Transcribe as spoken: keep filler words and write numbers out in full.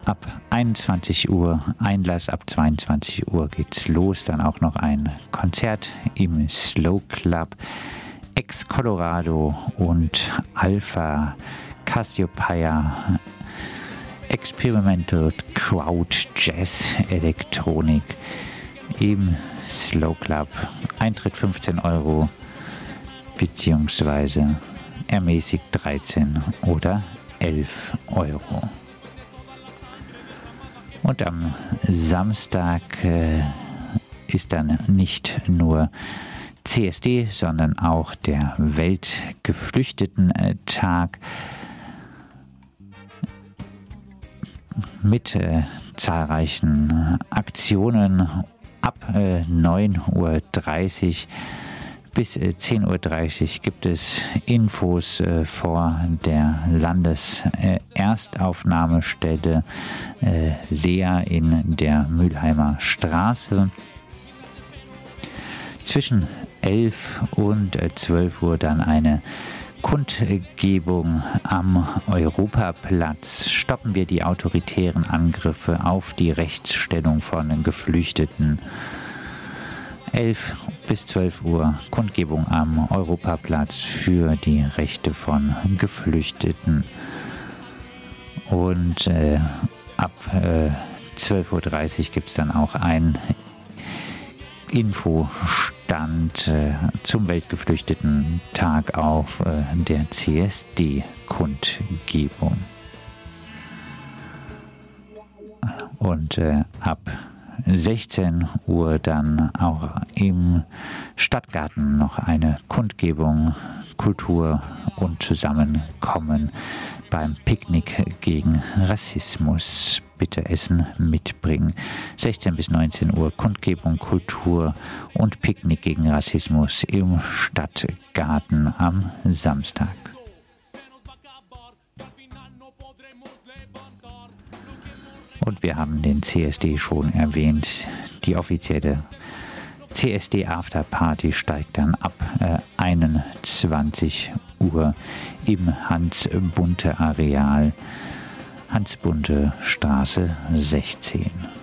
ab einundzwanzig Uhr, Einlass ab zweiundzwanzig Uhr geht's los. Dann auch noch ein Konzert im Slow Club. Ex-Colorado und Alpha Cassiopeia Experimental Crowd Jazz Elektronik im Slow Club. Eintritt fünfzehn Euro beziehungsweise ermäßigt dreizehn oder elf Euro. Und am Samstag äh, ist dann nicht nur C S D, sondern auch der Weltgeflüchtetentag mit äh, zahlreichen Aktionen. Ab äh, neun Uhr dreißig bis äh, zehn Uhr dreißig gibt es Infos äh, vor der Landeserstaufnahmestelle äh, Lea in der Mülheimer Straße. Zwischen elf und zwölf Uhr dann eine Kundgebung am Europaplatz. Stoppen wir die autoritären Angriffe auf die Rechtsstellung von Geflüchteten. elf bis zwölf Uhr Kundgebung am Europaplatz für die Rechte von Geflüchteten. Und äh, ab äh, zwölf Uhr dreißig gibt es dann auch ein Infostand äh, zum Weltgeflüchtetentag auf äh, der C S D-Kundgebung. Und äh, ab sechzehn Uhr dann auch im Stadtgarten noch eine Kundgebung, Kultur und Zusammenkommen beim Picknick gegen Rassismus. Bitte Essen mitbringen. sechzehn bis neunzehn Uhr Kundgebung, Kultur und Picknick gegen Rassismus im Stadtgarten am Samstag. Und wir haben den C S D schon erwähnt. Die offizielle C S D Afterparty steigt dann ab äh, einundzwanzig Uhr im Hans-Bunte Areal, Hans-Bunte Straße sechzehn.